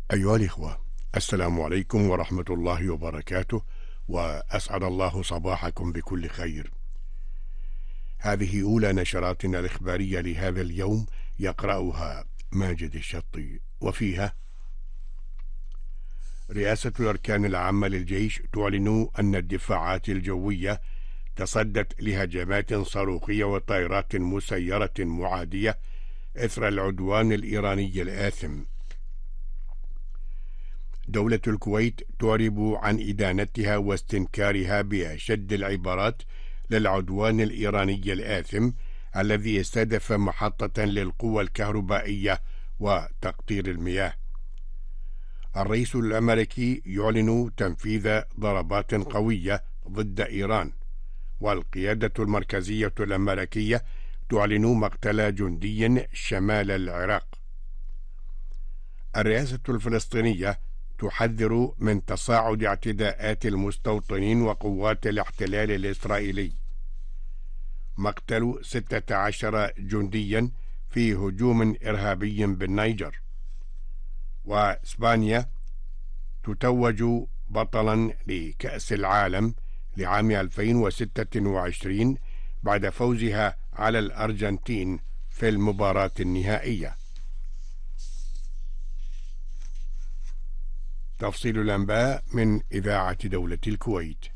أيها الإخوة، السلام عليكم ورحمة الله وبركاته، وأسعد الله صباحكم بكل خير. هذه أولى نشراتنا الإخبارية لهذا اليوم، يقرأها ماجد الشطي، وفيها: رئاسة الأركان العامة للجيش تعلن أن الدفاعات الجوية تصدت لهجمات صاروخية وطائرات مسيرة معادية إثر العدوان الإيراني الآثم. دولة الكويت تعرب عن إدانتها واستنكارها بأشد العبارات للعدوان الإيراني الآثم الذي استهدف محطة للقوى الكهربائية وتقطير المياه. الرئيس الأمريكي يعلن تنفيذ ضربات قوية ضد إيران، والقيادة المركزية الأمريكية تعلن مقتل جندي شمال العراق. الرئاسة الفلسطينية تحذر من تصاعد اعتداءات المستوطنين وقوات الاحتلال الإسرائيلي. مقتل 16 جنديا في هجوم إرهابي بالنيجر. وإسبانيا تتوج بطلا لكأس العالم لعام 2026 بعد فوزها على الأرجنتين في المباراة النهائية. تفصيل الأنباء من إذاعة دولة الكويت.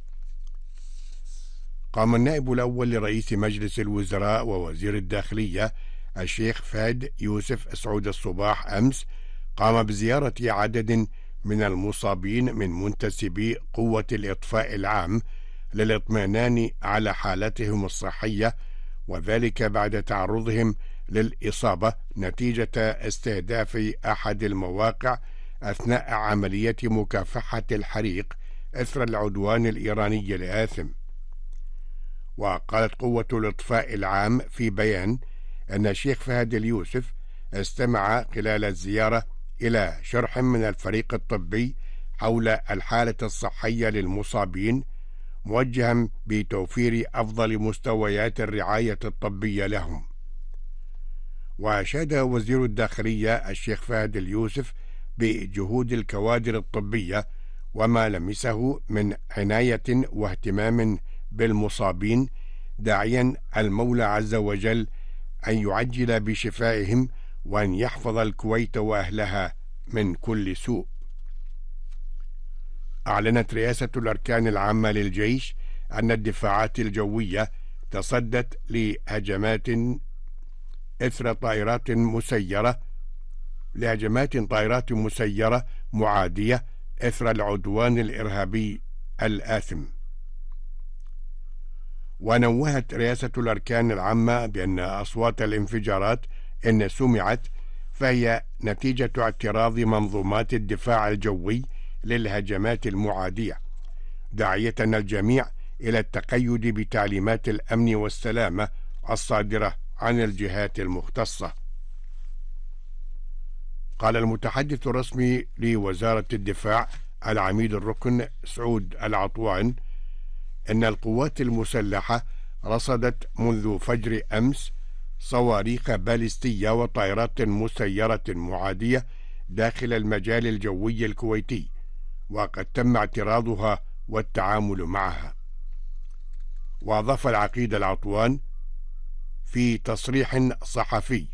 قام النائب الأول لرئيس مجلس الوزراء ووزير الداخلية الشيخ فهد يوسف سعود الصباح أمس قام بزيارة عدد من المصابين من منتسبي قوة الإطفاء العام للإطمئنان على حالتهم الصحية، وذلك بعد تعرضهم للإصابة نتيجة استهداف أحد المواقع أثناء عملية مكافحة الحريق إثر العدوان الإيراني الآثم. وقالت قوة الإطفاء العام في بيان أن الشيخ فهد اليوسف استمع خلال الزيارة إلى شرح من الفريق الطبي حول الحالة الصحية للمصابين، موجها بتوفير أفضل مستويات الرعاية الطبية لهم. وأشاد وزير الداخلية الشيخ فهد اليوسف بجهود الكوادر الطبية وما لمسه من عناية واهتمام بالمصابين، داعيا المولى عز وجل أن يعجل بشفائهم وأن يحفظ الكويت وأهلها من كل سوء. أعلنت رئاسة الأركان العامة للجيش أن الدفاعات الجوية تصدت لهجمات طائرات مسيرة معادية إثر العدوان الإرهابي الآثم. ونوهت رئاسة الأركان العامة بأن أصوات الانفجارات إن سمعت فهي نتيجة اعتراض منظومات الدفاع الجوي للهجمات المعادية، داعية الجميع إلى التقيد بتعليمات الأمن والسلامة الصادرة عن الجهات المختصة. قال المتحدث الرسمي لوزارة الدفاع العميد الركن سعود العطوان إن القوات المسلحة رصدت منذ فجر أمس صواريخ باليستية وطائرات مسيرة معادية داخل المجال الجوي الكويتي، وقد تم اعتراضها والتعامل معها. وأضاف العقيد العطوان في تصريح صحفي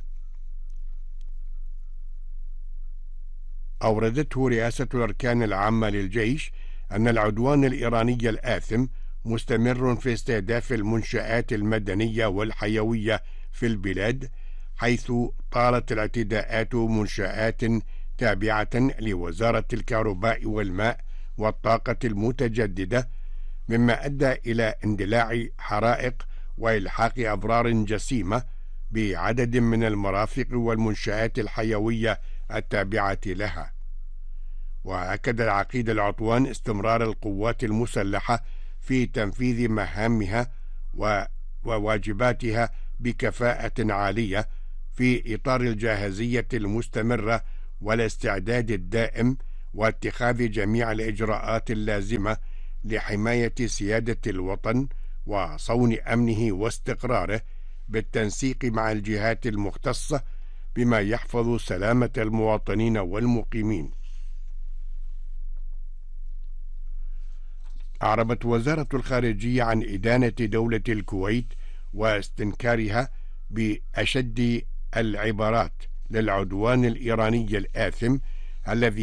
أوردته رئاسة الأركان العامة للجيش أن العدوان الإيراني الآثم مستمر في استهداف المنشآت المدنية والحيوية في البلاد، حيث طالت الاعتداءات منشآت تابعة لوزارة الكهرباء والماء والطاقة المتجددة، مما أدى إلى اندلاع حرائق وإلحاق أضرار جسيمة بعدد من المرافق والمنشآت الحيوية التابعة لها. وأكد العقيد العطوان استمرار القوات المسلحة في تنفيذ مهامها وواجباتها بكفاءة عالية في إطار الجاهزية المستمرة والاستعداد الدائم، واتخاذ جميع الإجراءات اللازمة لحماية سيادة الوطن وصون أمنه واستقراره بالتنسيق مع الجهات المختصة بما يحفظ سلامة المواطنين والمقيمين. أعربت وزارة الخارجية عن إدانة دولة الكويت واستنكارها بأشد العبارات للعدوان الإيراني الآثم الذي